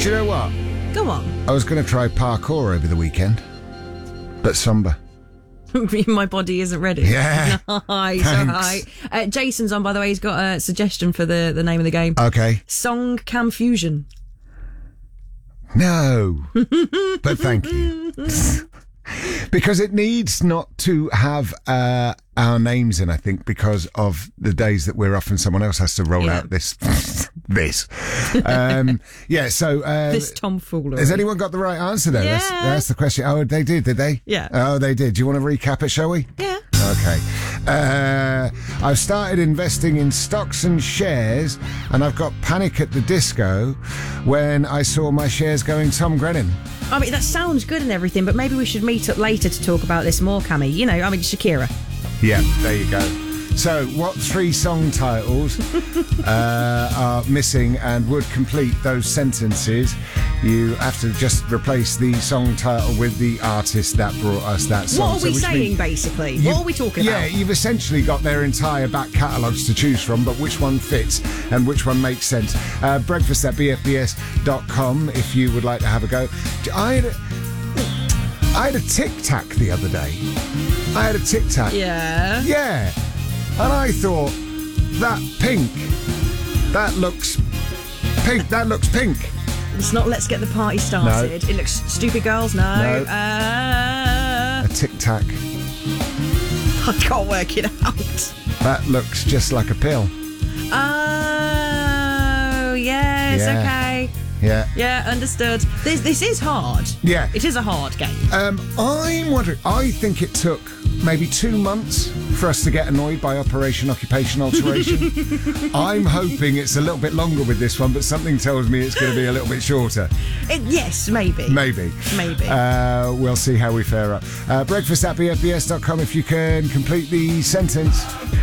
Do you know what? Go on. I was going to try parkour over the weekend, but somber. My body isn't ready. Yeah. Nice. Thanks. All right. Jason's on, by the way. He's got a suggestion for the name of the game. Okay. Song Cam Fusion. No, but thank you. Because it needs not to have our names in, I think, because of the days that we're off and someone else has to roll out this. Yeah, so... this tomfoolery. Has anyone got the right answer, though? Yeah. That's the question. Oh, they did they? Yeah. Oh, they did. Do you want to recap it, shall we? Yeah. Okay. I've started investing in stocks and shares, and I've got Panic at the Disco when I saw my shares going Tom Grennan. I mean, that sounds good and everything, but maybe we should meet up later to talk about this more, Cammy. You know, I mean, Shakira. Yeah, there you go. So, what 3 song titles are missing and would complete those sentences? You have to just replace the song title with the artist that brought us that song. What are we saying, basically? What are we talking about? Yeah, you've essentially got their entire back catalogues to choose from, but which one fits and which one makes sense. Breakfast at bfbs.com if you would like to have a go. I had a tic-tac the other day. I had a tic-tac. Yeah. Yeah. And I thought, that pink, that looks pink, that looks pink. It's not Let's Get the Party Started. No. It looks Stupid Girls. No. A tic-tac. I can't work it out. That looks just like a pill. Oh, yes, Yeah. okay. Yeah. Yeah, understood. This is hard. Yeah. It is a hard game. I'm wondering, I think it took maybe 2 months for us to get annoyed by Operation Occupation Alteration. I'm hoping it's a little bit longer with this one, but something tells me it's going to be a little bit shorter. Yes, maybe. Maybe. Maybe. We'll see how we fare up. Breakfast at bfbs.com if you can complete the sentence.